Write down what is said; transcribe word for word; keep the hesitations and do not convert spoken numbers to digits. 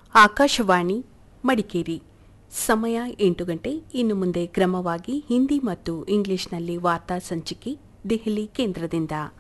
ಆಕಾಶವಾಣಿ ಮಡಿಕೇರಿ. ಸಮಯ ಎಂಟು ಗಂಟೆ. ಇನ್ನು ಮುಂದೆ ಕ್ರಮವಾಗಿ ಹಿಂದಿ ಮತ್ತು ಇಂಗ್ಲಿಷ್ನಲ್ಲಿ ವಾರ್ತಾ ಸಂಚಿಕೆ ದೆಹಲಿ ಕೇಂದ್ರದಿಂದ.